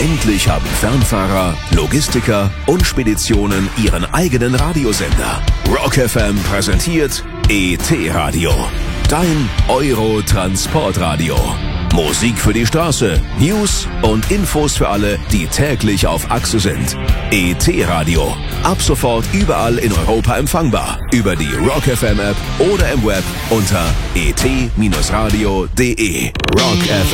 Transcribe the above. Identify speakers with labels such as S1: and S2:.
S1: Endlich haben Fernfahrer, Logistiker und Speditionen ihren eigenen Radiosender. Rock FM präsentiert ET-Radio. Dein Euro-Transportradio. Musik für die Straße, News und Infos für alle, die täglich auf Achse sind. ET-Radio. Ab sofort überall in Europa empfangbar. Über die Rock FM App oder im Web unter et-radio.de. Rock FM.